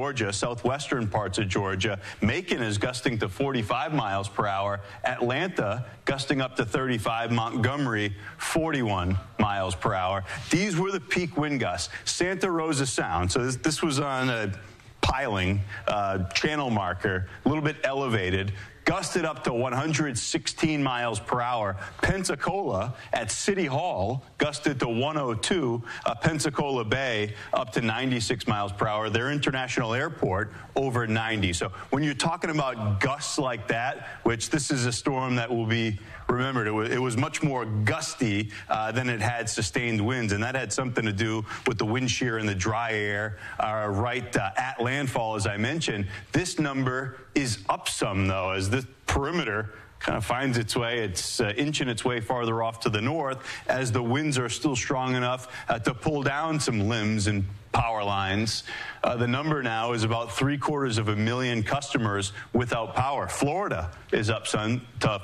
Georgia, southwestern parts of Georgia. Macon is gusting to 45 miles per hour. Atlanta gusting up to 35. Montgomery, 41 miles per hour. These were the peak wind gusts. Santa Rosa Sound, so this was on a piling channel marker, a little bit elevated, gusted up to 116 miles per hour. Pensacola at City Hall gusted to 102. Pensacola Bay up to 96 miles per hour. Their international airport over 90. So when you're talking about gusts like that, which this is a storm that will be remembered, it was much more gusty than it had sustained winds, and that had something to do with the wind shear and the dry air right at landfall, as I mentioned. This number is up some, though, as this perimeter kind of finds its way. It's inching its way farther off to the north as the winds are still strong enough to pull down some limbs and power lines. The number now is about 750,000 customers without power. Florida is up some to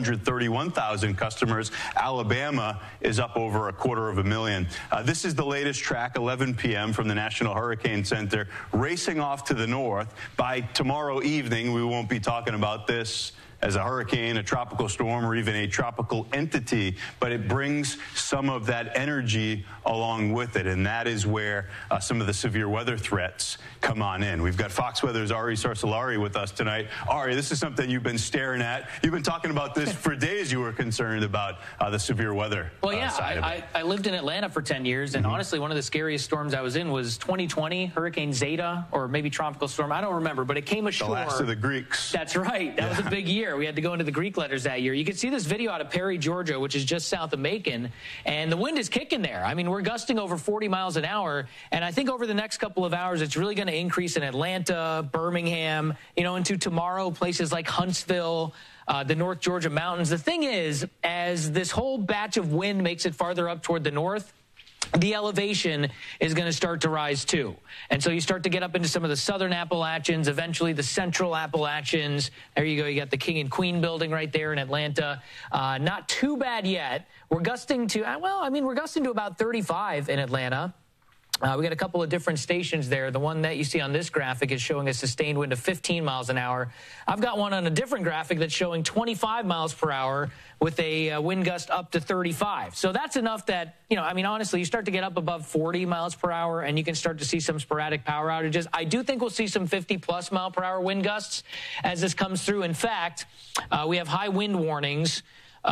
431,000 customers. Alabama is up over 250,000. This is the latest track, 11 p.m. from the National Hurricane Center, racing off to the north. By tomorrow evening, we won't be talking about this as a hurricane, a tropical storm, or even a tropical entity, but it brings some of that energy along with it, and that is where some of the severe weather threats come on in. We've got Fox Weather's Ari Sarsalari with us tonight. Ari, this is something you've been staring at. You've been talking about this for days. You were concerned about the severe weather side of it. I lived in Atlanta for 10 years, and honestly, one of the scariest storms I was in was 2020, Hurricane Zeta, or maybe tropical storm. I don't remember, but it came ashore. The last of the Greeks. That's right. That was a big year. We had to go into the Greek letters that year. You can see this video out of Perry, Georgia, which is just south of Macon, and the wind is kicking there. I mean, we're gusting over 40 miles an hour, and I think over the next couple of hours, it's really going to increase in Atlanta, Birmingham, into tomorrow, places like Huntsville, the North Georgia mountains. The thing is, as this whole batch of wind makes it farther up toward the north, the elevation is going to start to rise too. And so you start to get up into some of the southern Appalachians, eventually the central Appalachians. There you go. You got the King and Queen building right there in Atlanta. Not too bad yet. We're gusting to, we're gusting to about 35 in Atlanta. We got a couple of different stations there. The one that you see on this graphic is showing a sustained wind of 15 miles an hour. I've got one on a different graphic that's showing 25 miles per hour with a wind gust up to 35. So that's enough that, honestly, you start to get up above 40 miles per hour and you can start to see some sporadic power outages. I do think we'll see some 50-plus mile per hour wind gusts as this comes through. In fact, we have high wind warnings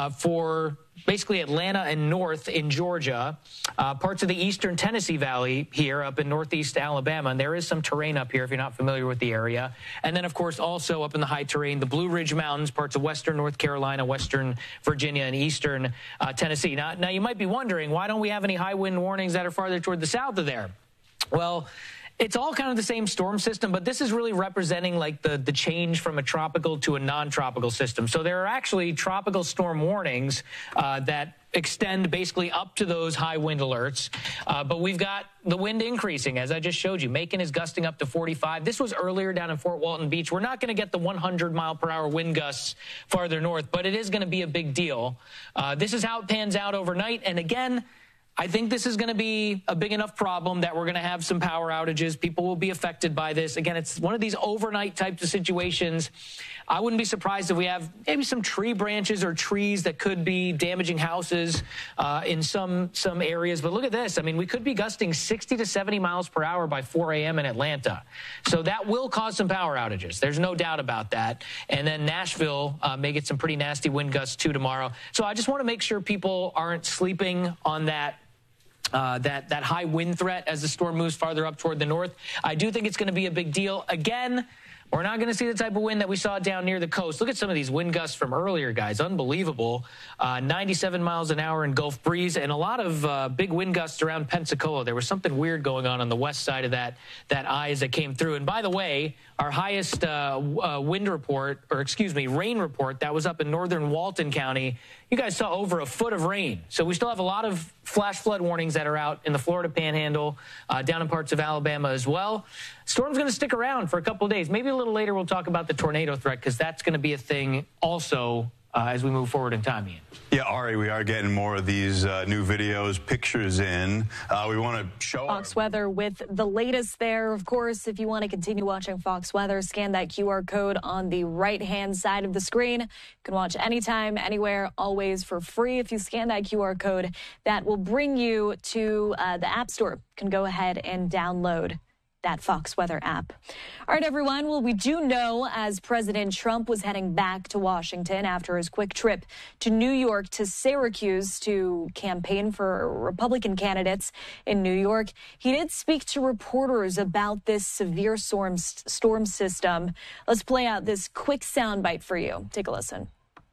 for basically Atlanta and north in Georgia, parts of the eastern Tennessee Valley here up in northeast Alabama, and there is some terrain up here if you're not familiar with the area. And then, of course, also up in the high terrain, the Blue Ridge Mountains, parts of western North Carolina, western Virginia, and eastern Tennessee. Now, you might be wondering, why don't we have any high wind warnings that are farther toward the south of there? Well, it's all kind of the same storm system, but this is really representing like the change from a tropical to a non-tropical system. So there are actually tropical storm warnings that extend basically up to those high wind alerts. But we've got the wind increasing, as I just showed you. Macon is gusting up to 45. This was earlier down in Fort Walton Beach. We're not going to get the 100-mile-per-hour wind gusts farther north, but it is going to be a big deal. This is how it pans out overnight. And again, I think this is going to be a big enough problem that we're going to have some power outages. People will be affected by this. Again, it's one of these overnight types of situations. I wouldn't be surprised if we have maybe some tree branches or trees that could be damaging houses in some areas. But look at this. I mean, we could be gusting 60 to 70 miles per hour by 4 a.m. in Atlanta. So that will cause some power outages. There's no doubt about that. And then Nashville may get some pretty nasty wind gusts too tomorrow. So I just want to make sure people aren't sleeping on that high wind threat as the storm moves farther up toward the north. I do think it's going to be a big deal. Again, we're not going to see the type of wind that we saw down near the coast. Look at some of these wind gusts from earlier, guys. Unbelievable. 97 miles an hour in Gulf breeze and a lot of big wind gusts around Pensacola. There was something weird going on the west side of that eye as it came through. And by the way, our highest rain report, that was up in northern Walton County. You guys saw over a foot of rain. So we still have a lot of flash flood warnings that are out in the Florida Panhandle, down in parts of Alabama as well. Storm's going to stick around for a couple of days. Maybe a little later we'll talk about the tornado threat because that's going to be a thing also as we move forward in time, Ian. Yeah, Ari, we are getting more of these new videos, pictures in. We want to show Fox Weather with the latest there. Of course, if you want to continue watching Fox Weather, scan that QR code on the right-hand side of the screen. You can watch anytime, anywhere, always for free. If you scan that QR code, that will bring you to the App Store. You can go ahead and download that Fox Weather app. All right, everyone. Well, we do know as President Trump was heading back to Washington after his quick trip to New York to Syracuse to campaign for Republican candidates in New York, he did speak to reporters about this severe storm system. Let's play out this quick soundbite for you. Take a listen.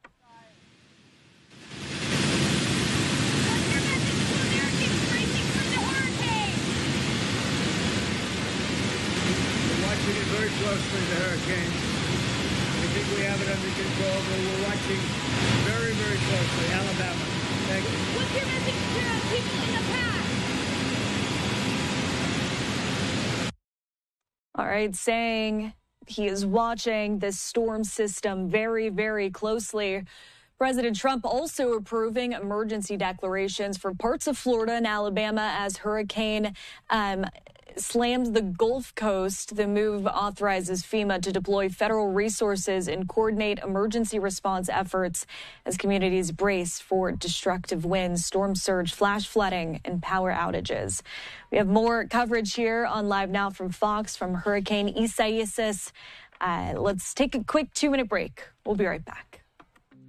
Very closely the hurricane. We think we have it under control, but we're watching very, very closely. Alabama. Thank you. What's your message to people in the past? All right, saying he is watching this storm system very, very closely. President Trump also approving emergency declarations for parts of Florida and Alabama as hurricane slams the Gulf Coast. The move authorizes FEMA to deploy federal resources and coordinate emergency response efforts as communities brace for destructive winds, storm surge, flash flooding, and power outages. We have more coverage here on Live Now from Fox from Hurricane Isaias. Let's take a quick 2-minute break. We'll be right back.